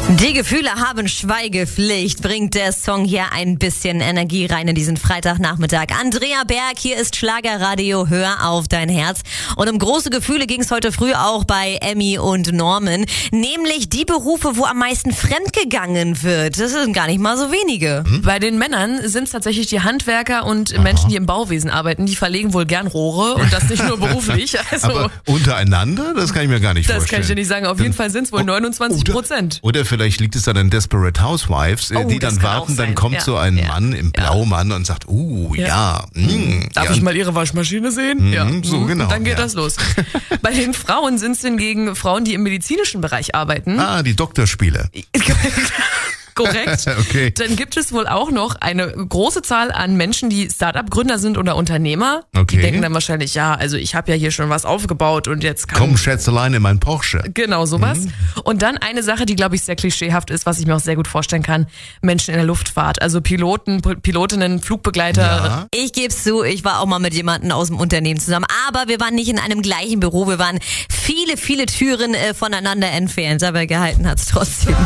Die Gefühle haben Schweigepflicht, bringt der Song hier ein bisschen Energie rein in diesen Freitagnachmittag. Andrea Berg, hier ist Schlagerradio, hör auf dein Herz. Und um große Gefühle ging es heute früh auch bei Emmy und Norman, nämlich die Berufe, wo am meisten fremdgegangen wird. Das sind gar nicht mal so wenige. Bei den Männern sind es tatsächlich die Handwerker und Menschen, die im Bauwesen arbeiten. Die verlegen wohl gern Rohre und das nicht nur beruflich. Also, aber untereinander? Das kann ich mir gar nicht vorstellen. Das kann ich dir nicht sagen. Auf jeden Fall sind es wohl 29%. Oder vielleicht liegt es dann an Desperate Housewives, die dann warten, dann kommt so ein Mann im Blaumann und sagt, darf ich mal Ihre Waschmaschine sehen? So genau. Und dann geht das los. Bei den Frauen sind es hingegen Frauen, die im medizinischen Bereich arbeiten. Die Doktorspiele. Korrekt. Okay. Dann gibt es wohl auch noch eine große Zahl an Menschen, die Start-up-Gründer sind oder Unternehmer. Okay. Die denken dann wahrscheinlich, also ich habe ja hier schon was aufgebaut und jetzt kann... Komm, Schätzelein in mein Porsche. Genau, sowas. Und dann eine Sache, die, glaube ich, sehr klischeehaft ist, was ich mir auch sehr gut vorstellen kann. Menschen in der Luftfahrt, also Piloten, Pilotinnen, Flugbegleiter. Ja. Ich geb's zu, ich war auch mal mit jemandem aus dem Unternehmen zusammen, aber wir waren nicht in einem gleichen Büro, wir waren viele, viele Türen voneinander entfernt, aber gehalten hat's trotzdem.